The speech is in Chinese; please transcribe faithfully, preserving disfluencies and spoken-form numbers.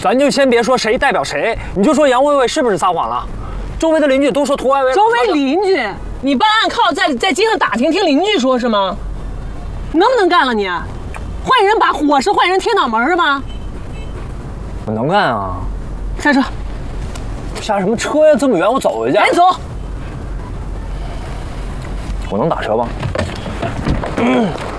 咱就先别说谁代表谁，你就说杨薇薇是不是撒谎了？周围的邻居都说涂薇薇。 周围邻居，你办案靠在在街上打听，听邻居说是吗？能不能干了你？坏人把我是坏人贴脑门是吧？ 我能干啊！ 下车。 下什么车呀？这么远，我走回去。 赶紧走。 我能打车吗？嗯